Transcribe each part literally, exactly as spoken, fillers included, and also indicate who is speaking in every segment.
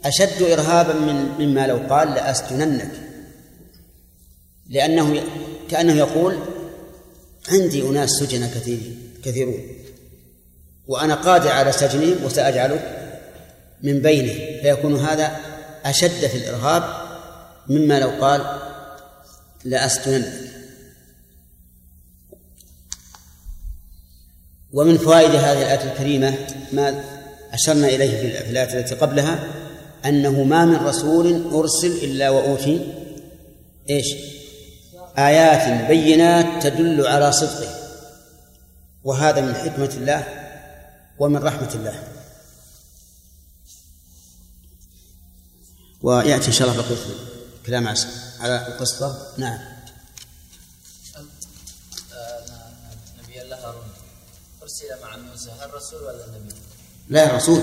Speaker 1: أشد إرهابا من مما لو قال لأسجننك، لأنه كأنه يقول عندي أناس سجن كثيرون وأنا قادر على سجنهم وسأجعلك من بينه، فيكون هذا أشد في الإرهاب مما لو قال لأسجننك. ومن فوائد هذه الآية الكريمة ما أشرنا إليه في الآية التي قبلها، أنه ما من رسول أرسل إلا وأوتي إيش؟ آيات بينات تدل على صدقه، وهذا من حكمة الله ومن رحمة الله. ويأتي إن شاء الله بقية كلام على القصة. نعم.
Speaker 2: نبي الله هارون أرسل مع موسى، هل رسول ولا نبي؟
Speaker 1: لا رسول.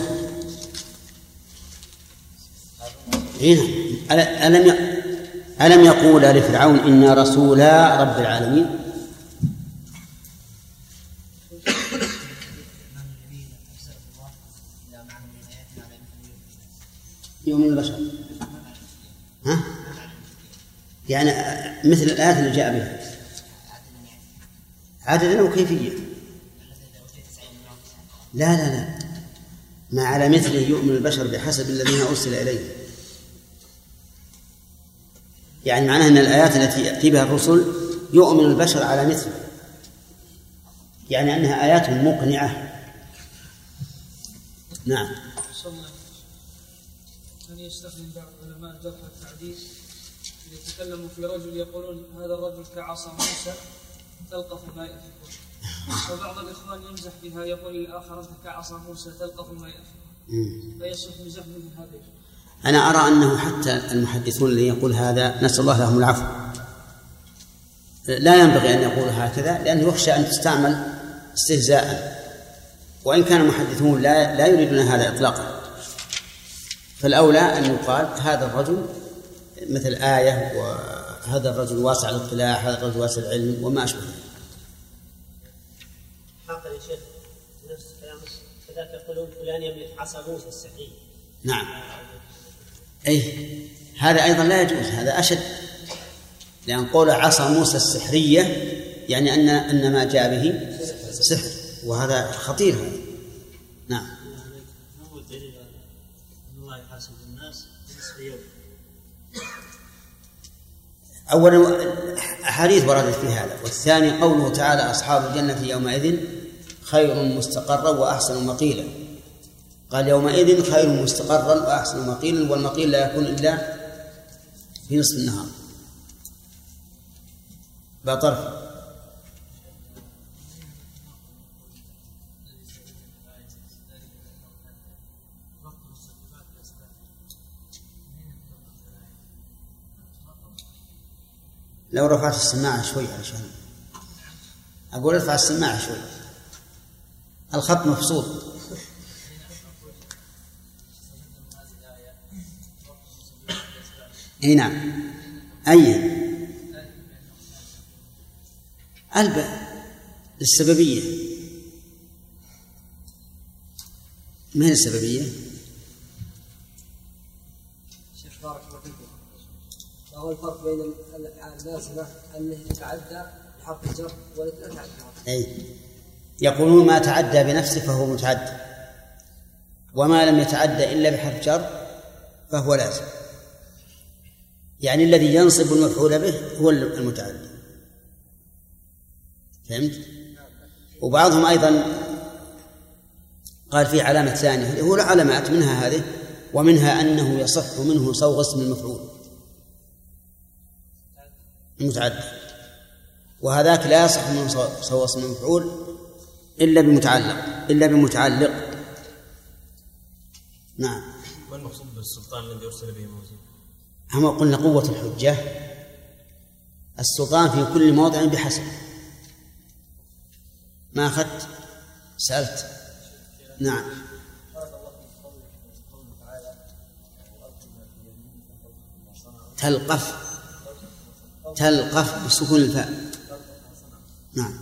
Speaker 1: هنا ألم ألم يقول لفرعون إنا رسولا رب العالمين؟ يوم البشر ها؟ يعني مثل الآيات اللي جاء بها عددا وكيفية. لا لا لا ما على مثله يؤمن البشر بحسب الذين أرسل إليه. يعني معناه أن الآيات التي يأتي بها الرسل يؤمن البشر على مثله، يعني أنها آيات مقنعة. نعم.
Speaker 3: من يستخدم بعض علماء الجرح والتعديل يتكلموا في رجل يقولون هذا الرجل كعصا موسى تلقف ما يأفكون، وبعض الإخوان يمزح بها يقول الآخر أنت كعصا موسى تلقف ما يأفكون، فيصح مزح من هذا.
Speaker 1: أنا أرى أنه حتى المحدثون اللي يقول هذا نسأل الله لهم العفو لا ينبغي أن يقول هكذا، لأنه يخشى أن تستعمل استهزاء، وإن كان المحدثون لا, لا يريدون هذا إطلاقا، فالأولى أن يقال هذا الرجل مثل آية، وهذا الرجل واسع الاطلاع، هذا الرجل واسع العلم وما أشبه.
Speaker 4: حقا يا شيخ نفس كلام كذلك يقولون فلان يملك عصا موسى السحرية.
Speaker 1: نعم أي هذا أيضا لا يجوز، هذا أشد، لأن قول عصا موسى السحرية يعني أن أن ما جاء به سحر، وهذا خطير هذا. نعم.
Speaker 4: هو الدليل أن الله يحاسب الناس بنصف يوم.
Speaker 1: أولا أحاديث وردت في هذا، والثاني قوله تعالى أصحاب الجنة يومئذ خير مستقرا وأحسن مقيلا. قال يومئذ خير مستقرا وأحسن مقيلا، والمقيل لا يكون إلا في نصف النهار بطرف. لو رفعت السماعة شوي علشان أقول ارفع السماعة شوي، الخط مفصول. اي نعم. أي الباء للسببية، ما هي السببية؟
Speaker 5: شيخ بارك الله فيكم، ما هو الفرق بين الأفعال اللازمة أنه يتعدى بحرف الجر ولا يتعدى بحرف؟
Speaker 1: أي يقولون ما تعدى بنفسه فهو متعدى، وما لم يتعدى إلا بحرف جر فهو لازم، يعني الذي ينصب المفعول به هو المتعدي. فهمت؟ وبعضهم أيضا قال في علامة ثانية، هو علامات منها هذه، ومنها أنه يصح منه صوغ اسم المفعول المتعدي، وهذاك لا يصح منه صوغ اسم المفعول إلا بمتعلق إلا بمتعلق. نعم.
Speaker 6: ما المقصود بالسلطان الذي أرسل به موسى؟
Speaker 1: هم قلنا قوة الحجة، السلطان في كل موضع بحسب ما أخذت سألت. نعم. تلقف تلقف بسكون الفاء. نعم.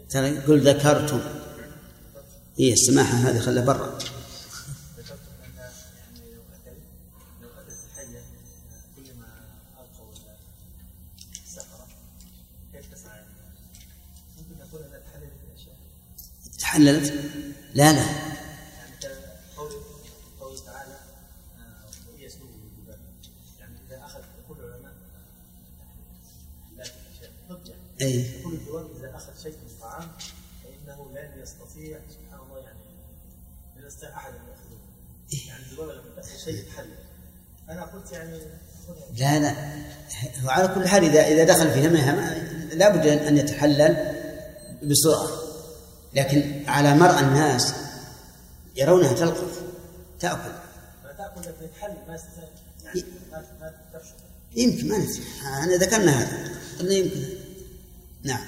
Speaker 1: ترى قل ذكرتم. هي السماحة هذه خلها برا.
Speaker 6: ذكرتم أن يعني لو أكل لو أكلت الحية كل ما ألقوا السحرة كيف تسعى؟ ممكن نقول أنها تحللت الأشياء.
Speaker 1: تحللت؟ لا لا.
Speaker 6: يعني قوله قوله تعالى يسلوه بالجبال. يعني إذا أخذ كل علماء لا الأشياء ضد يعني.
Speaker 1: أي.
Speaker 6: كل الدول إذا أخذ شيء من الطعام فإنه لن يستطيع سبحان الله يعني لا يستطيع أحد أن يأخذه. يعني الدول لما تأخذ شيء يتحلل. أنا قلت يعني
Speaker 1: لا لا. وعلى كل حال إذا إذا دخل في همها لا بد أن يتحلل بسرعة. لكن على مرأى الناس يرونها تلقف تأكل.
Speaker 6: ما تأكل لكن يتحلل ما يستطيع يعني ما ما تفشل.
Speaker 1: يمكن ما ندري. أنا ذكرنا هذا. قلنا يمكن. نعم.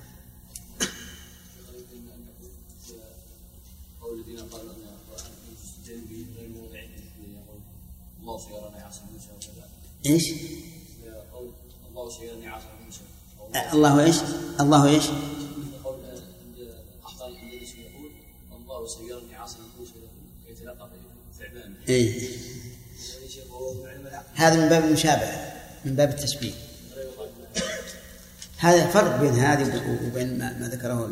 Speaker 2: قول الذين قالوا أن القرآن يستدل به غير موضع يقول الله سيراني عصا موسى وكذا.
Speaker 1: إيش؟
Speaker 2: قول الله سيراني عصا موسى.
Speaker 1: الله إيش؟ الله إيش؟
Speaker 2: قول أعطاني الأندلس يقول الله سيراني عصا موسى يتلقى ثعبان.
Speaker 1: إيه. هذا من باب المشابهة من باب التشبيه. هذا الفرق بين هذه وبين ما, ما ذكره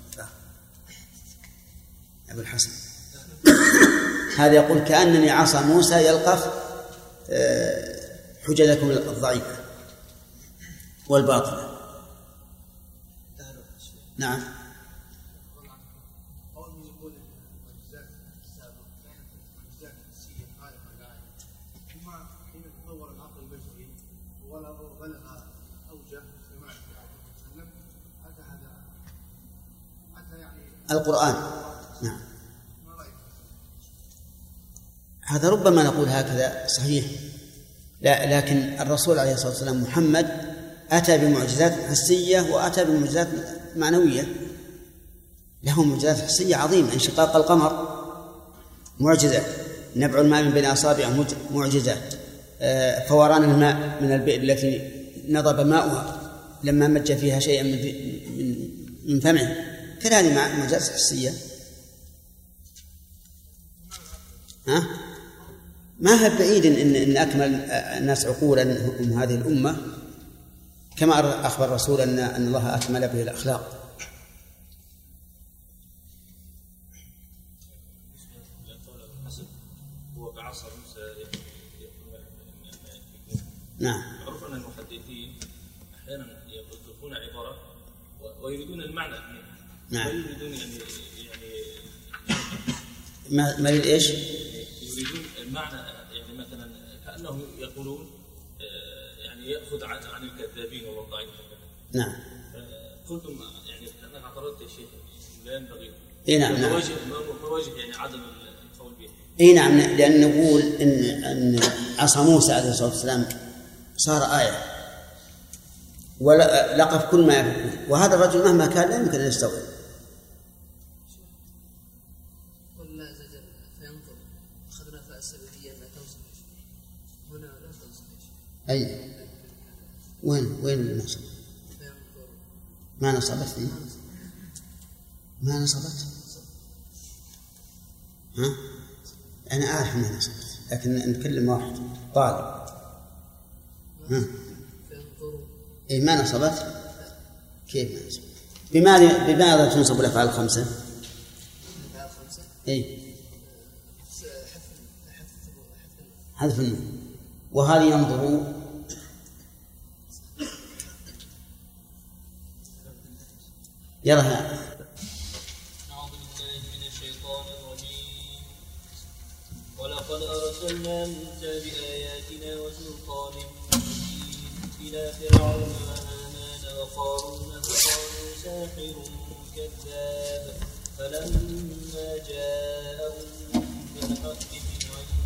Speaker 1: أبو الحسن. هذا يقول كأنني عصا موسى يلقف حججكم الضعيفة والباطلة. نعم. القرآن. نعم. هذا ربما نقول هكذا صحيح. لا لكن الرسول عليه الصلاة والسلام محمد أتى بمعجزات حسية وأتى بمعجزات معنوية. له معجزات حسية عظيمة. انشقاق القمر معجزة. نبع الماء من بين أصابعه معجزة. فوران الماء من البئر التي نضب ماؤها لما مج فيها شيئا من من فمه. كل هذه معجزات حسية. ها؟ ما هو بعيد إن, إن أكمل الناس عقولا هم هذه الأمة كما أخبر الرسول أن, أن الله أكمل به الأخلاق. نعم.
Speaker 6: معروف أن المحدثين أحيانا يطلقون عبارة ويريدون المعنى.
Speaker 1: نعم.
Speaker 6: ويريدون يعني يعني
Speaker 1: ما ما ايش؟
Speaker 6: يريدون المعنى يعني مثلا كأنهم يقولون يعني يأخذ عن عن الكذابين والوضاعين.
Speaker 1: نعم.
Speaker 6: قلتم يعني كأنك اعترضت يا شيخ لا ينبغي.
Speaker 1: إيه نعم. نعم.
Speaker 6: مواجه مواجه يعني عدم القول به.
Speaker 1: إيه نعم. لأن نقول إن أن عصا موسى عليه الصلاة والسلام صار آية ولقف كل ما يفعل. وهذا الرجل مهما كان لا يمكن أن يستوعب.
Speaker 5: والله عز وجل فينظر أخذنا فأسببية ما توصل هنا لا توصل.
Speaker 1: أي وين وين النصب؟ ما نصبت لي ما نصبت. ها أنا أعرف ما نصبت لكن نتكلم واحد طالب. ها إيه ما نصبت. كيف ما نصبت؟ بماذا بماذا تنصب الأفعال الخمسة؟
Speaker 5: الأفعال الخمسة
Speaker 1: إيه
Speaker 5: حذف
Speaker 1: النون. وهذه ينظر يرها.
Speaker 7: أعوذ بالله من الشيطان الرجيم. ولقد أرسلنا موسى بآياتنا وسلطان مبين إلى فرعون وهامان وقارون فقالوا ساحر كذاب فلما جاءهم بالحق